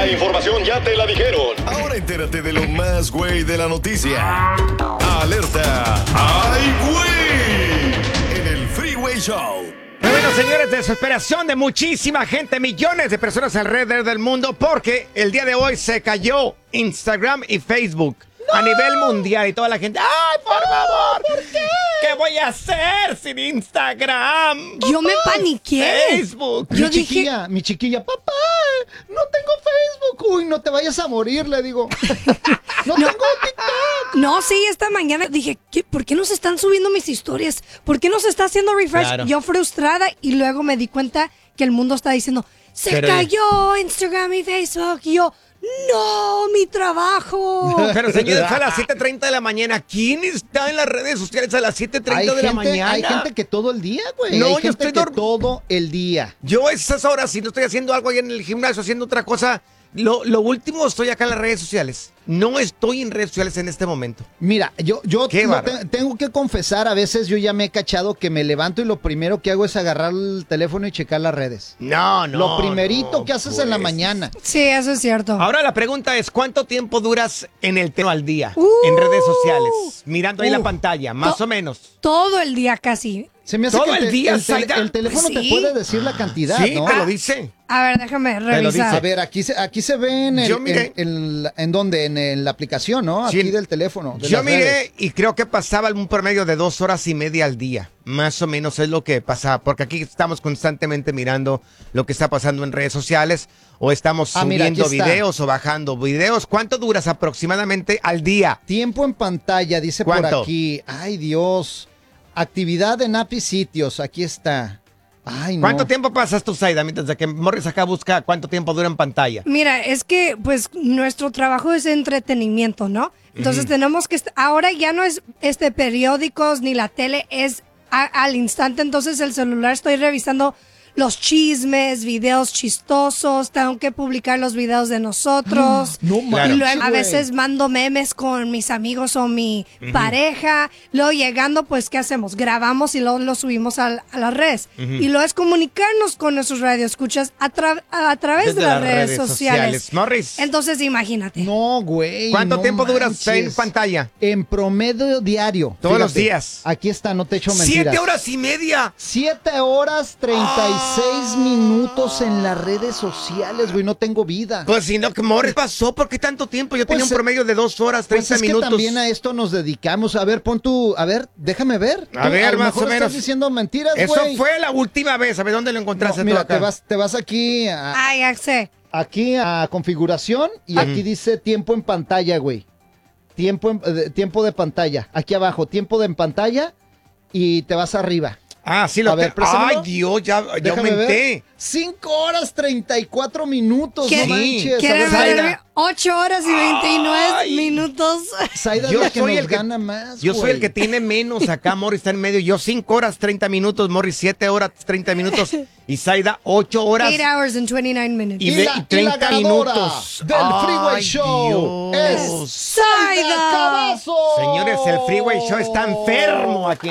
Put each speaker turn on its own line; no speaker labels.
La información ya te la dijeron. Ahora entérate de lo más güey de la noticia. Alerta. ¡Ay, güey! En el Freeway Show.
Bueno, señores, desesperación de muchísima gente, millones de personas alrededor del mundo, porque el día de hoy se cayó Instagram y Facebook a nivel mundial y toda la gente, ¡ay, por favor! ¿Por qué? ¿Qué voy a hacer sin Instagram?
Yo me paniqué.
Facebook.
Yo dije,
Mi chiquilla, papá, no tengo Facebook. Uy, no te vayas a morir, le digo. No tengo TikTok.
no, sí, esta mañana dije, ¿por qué no se están subiendo mis historias? ¿Por qué no se está haciendo refresh?
Claro.
Yo frustrada y luego me di cuenta que el mundo está diciendo, se cayó Instagram y Facebook. Y yo, no, mi trabajo.
Pero señores, a las 7:30 de la mañana, ¿quién está en las redes sociales a las 7:30 de la mañana?
Hay gente que todo el día, güey.
No,
hay
yo
gente
estoy
que todo el día.
Yo a esas horas, si no estoy haciendo algo ahí en el gimnasio, haciendo otra cosa, lo último, estoy acá en las redes sociales. No estoy en redes sociales en este momento.
Mira, yo
Qué
tengo que confesar, a veces yo ya me he cachado que me levanto y lo primero que hago es agarrar el teléfono y checar las redes.
No.
Lo primerito que haces en la
pues.
mañana.
Sí, eso es cierto.
Ahora la pregunta es, ¿cuánto tiempo duras en el teléfono al día? En redes sociales, mirando ahí la pantalla, más o menos.
Todo el día casi.
Se me hace
Todo
que
el día, Zaida.
el teléfono te
Sí.
puede decir la cantidad,
Sí,
¿no?
te lo dice.
A ver, déjame
lo
revisar.
A ver, aquí se ve en
Yo miré.
¿en dónde? En la aplicación, ¿no?
Sí.
Aquí del teléfono. de
Yo
las
miré
redes.
y creo que pasaba un promedio de 2 horas y media al día. Más o menos es lo que pasaba. Porque aquí estamos constantemente mirando lo que está pasando en redes sociales. O estamos
Mira, aquí
subiendo
está.
videos o bajando videos. ¿Cuánto duras aproximadamente al día?
Tiempo en pantalla, dice por
¿Cuánto?
aquí. Ay, Dios. Actividad en app y sitios. Aquí está. Ay, no.
¿Cuánto tiempo pasas tú, Zaida, mientras de que Morris acá busca cuánto tiempo dura en pantalla?
Mira, es que pues nuestro trabajo es entretenimiento, ¿no? Entonces tenemos que ahora ya no es periódicos ni la tele, es al instante. Entonces el celular estoy revisando los chismes, videos chistosos, tengo que publicar los videos de nosotros.
No
Y
manches,
luego a
güey.
veces mando memes con mis amigos o mi pareja. Luego llegando, pues, ¿qué hacemos? Grabamos y luego lo subimos a las redes. Y luego es comunicarnos con nuestros radioescuchas a través
Desde
de las redes sociales.
Morris,
Entonces, imagínate.
No, güey.
¿cuánto
no
tiempo duras en
manches.
pantalla?
En promedio diario.
Todos los días.
Aquí está, no te echo mentiras.
7 horas y media.
7 horas 36 minutos en las redes sociales, güey. No tengo vida.
Pues si no, ¿qué Morris pasó? ¿Por qué tanto tiempo? Yo tenía
Pues,
un promedio de 2 horas, 30
Pues es
minutos.
que también a esto nos dedicamos. A ver, a ver, déjame ver.
A ver,
lo
más
mejor
o menos.
estás diciendo mentiras, güey.
Eso fue la última vez. A ver, ¿dónde lo encontraste
No,
tú
mira,
acá?
te vas aquí
Ay, ya sé.
a configuración y aquí dice tiempo en pantalla, güey. Tiempo de pantalla. Aquí abajo, tiempo de en pantalla y te vas arriba.
Ah, sí, lo
A ver,
Ay,
préstamelo.
Dios, ya
Déjame
aumenté.
ver. 5 horas 34 minutos,
¿Qué?
no manches.
¿Quieres
A ver,
verme? 8 horas y 29
Ay.
minutos.
Zaida es
Yo
la que
soy
nos
el que-
gana más,
Yo soy
güey.
el que tiene menos acá, Morris está en medio. Yo 5 horas 30 minutos, Morris 7 horas 30 minutos y Zaida 8 horas
8 hours and 29 minutes.
y,
Y la
30
ganadora
minutos.
del Freeway
Ay,
Show
Dios.
es Zaida
Zaida.
Cavazo.
Señores, el Freeway Show está enfermo aquí